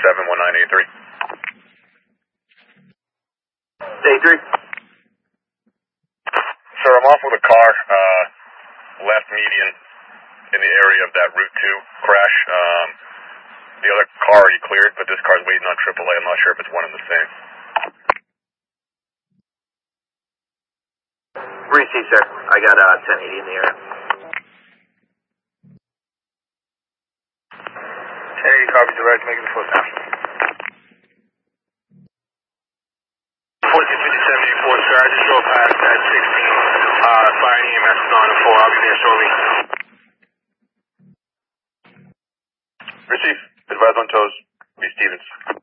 71983. 83. Sir, I'm off with a car, left median in the area of that Route 2 crash. The other car already cleared, but this car's waiting on AAA. I'm not sure if it's one and the same. Receive, sir. I got 1080 in the area. 1080 copy direct, making the full time. 145784, sir. I just drove past that 16. Fire and EMS is on the 4. I'll be there shortly. Receive. Advise on toes. B. Stevens.